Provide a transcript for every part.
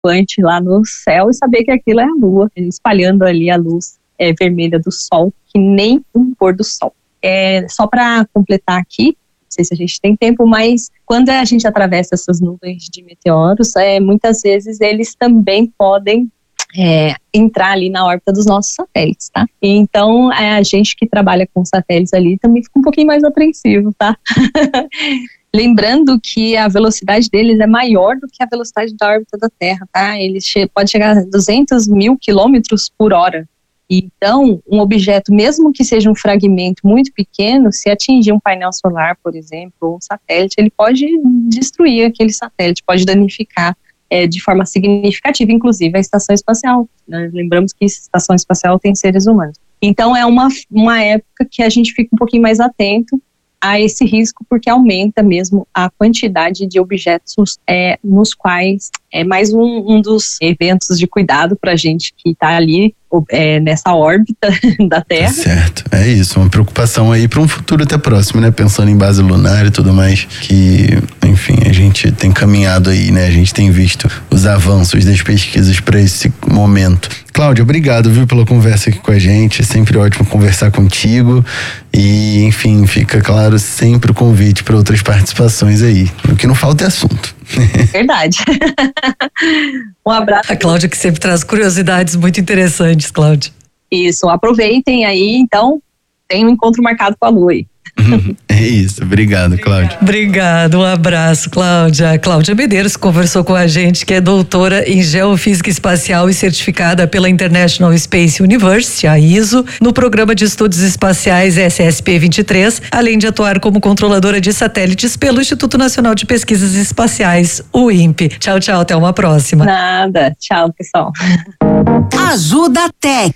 preocupante lá no céu e saber que aquilo é a Lua, espalhando ali a luz vermelha do Sol, que nem um pôr do Sol. Só para completar aqui, não sei se a gente tem tempo, mas quando a gente atravessa essas nuvens de meteoros, muitas vezes eles também podem entrar ali na órbita dos nossos satélites, tá? Então, a gente que trabalha com satélites ali também fica um pouquinho mais apreensivo, tá? Lembrando que a velocidade deles é maior do que a velocidade da órbita da Terra, tá? Eles podem chegar a 200 mil quilômetros por hora. Então, um objeto, mesmo que seja um fragmento muito pequeno, se atingir um painel solar, por exemplo, ou um satélite, ele pode destruir aquele satélite, pode danificar de forma significativa, inclusive a estação espacial. Lembramos que a estação espacial tem seres humanos. Então, é uma época que a gente fica um pouquinho mais atento a esse risco, porque aumenta mesmo a quantidade de objetos nos quais é mais um dos eventos de cuidado para a gente que está ali nessa órbita da Terra. Certo, é isso, uma preocupação aí para um futuro até próximo, né? Pensando em base lunar e tudo mais, que, enfim, a gente tem caminhado aí, né? A gente tem visto os avanços das pesquisas para esse momento. Cláudia, obrigado, viu, pela conversa aqui com a gente, é sempre ótimo conversar contigo e, enfim, fica claro sempre o convite para outras participações aí. O que não falta é assunto. Verdade. Um abraço. A Cláudia que sempre traz curiosidades muito interessantes, Cláudia. Isso, aproveitem aí, então, tem um encontro marcado com a Lua aí. É isso, obrigado, Cláudia. Obrigado, um abraço, Cláudia. Cláudia Medeiros conversou com a gente, que é doutora em Geofísica Espacial e certificada pela International Space University, a ISO, no Programa de Estudos Espaciais SSP-23, além de atuar como controladora de satélites pelo Instituto Nacional de Pesquisas Espaciais, o INPE. Tchau, tchau, até uma próxima. Nada, tchau, pessoal. Ajuda Tech.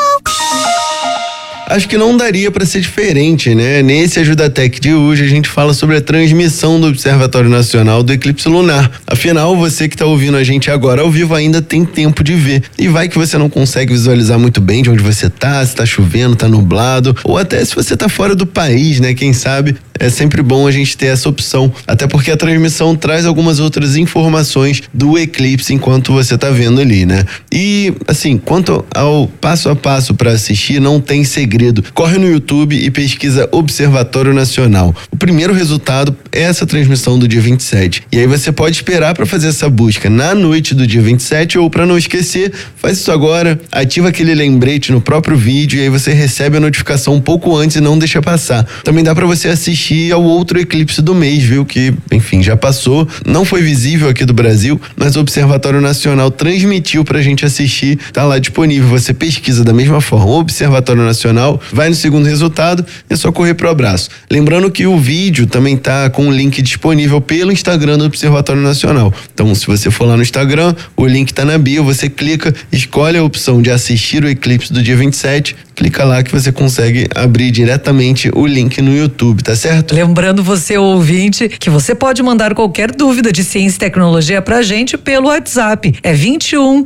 Acho que não daria para ser diferente, né? Nesse Ajuda Tech de hoje a gente fala sobre a transmissão do Observatório Nacional do eclipse lunar. Afinal, você que está ouvindo a gente agora ao vivo ainda tem tempo de ver. E vai que você não consegue visualizar muito bem de onde você tá, se tá chovendo, tá nublado, ou até se você tá fora do país, né? Quem sabe é sempre bom a gente ter essa opção, até porque a transmissão traz algumas outras informações do eclipse enquanto você tá vendo ali, né? E, assim, quanto ao passo a passo para assistir, não tem segredo. Corre no YouTube e pesquisa Observatório Nacional. O primeiro resultado é essa transmissão do dia 27. E aí você pode esperar para fazer essa busca na noite do dia 27 ou, para não esquecer, faz isso agora, ativa aquele lembrete no próprio vídeo e aí você recebe a notificação um pouco antes e não deixa passar. Também dá para você assistir ao outro eclipse do mês, viu? Que, enfim, já passou, não foi visível aqui do Brasil, mas o Observatório Nacional transmitiu pra gente assistir, tá lá disponível. Você pesquisa da mesma forma, Observatório Nacional, vai no segundo resultado, é só correr pro abraço. Lembrando que o vídeo também tá com o link disponível pelo Instagram do Observatório Nacional. Então, se você for lá no Instagram, o link tá na bio, você clica, escolhe a opção de assistir o eclipse do dia 27, clica lá que você consegue abrir diretamente o link no YouTube, tá certo? Lembrando você, ouvinte, que você pode mandar qualquer dúvida de ciência e tecnologia pra gente pelo WhatsApp. É 21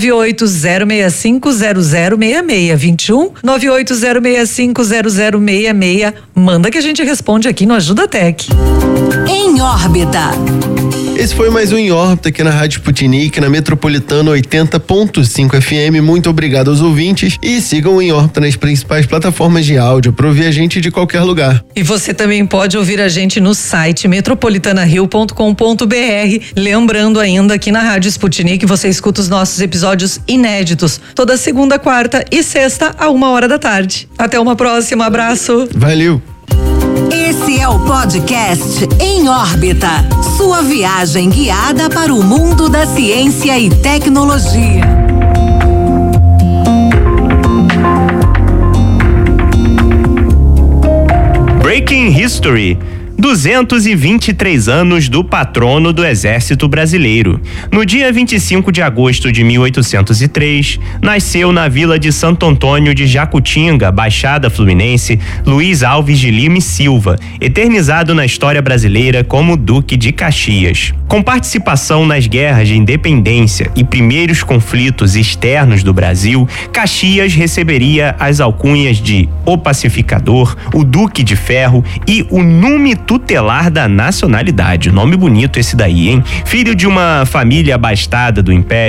98065 0066. 21 98065 0066. Manda que a gente responde aqui no Ajuda Tech. Em órbita. Esse foi mais um Em Órbita aqui na Rádio Sputnik, na Metropolitana 80.5 FM. Muito obrigado aos ouvintes e sigam o Em Órbita nas principais plataformas de áudio para ouvir a gente de qualquer lugar. E você também pode ouvir a gente no site metropolitanario.com.br. Lembrando ainda que na Rádio Sputnik você escuta os nossos episódios inéditos toda segunda, quarta e sexta a 1h da tarde. Até uma próxima, abraço. Valeu! Esse é o podcast Em Órbita, sua viagem guiada para o mundo da ciência e tecnologia. Breaking History. 223 anos do patrono do Exército Brasileiro. No dia 25 de agosto de 1803, nasceu na vila de Santo Antônio de Jacutinga, Baixada Fluminense, Luiz Alves de Lima e Silva, eternizado na história brasileira como Duque de Caxias. Com participação nas guerras de independência e primeiros conflitos externos do Brasil, Caxias receberia as alcunhas de O Pacificador, o Duque de Ferro e o Númito tutelar da nacionalidade. Nome bonito esse daí, hein? Filho de uma família abastada do Império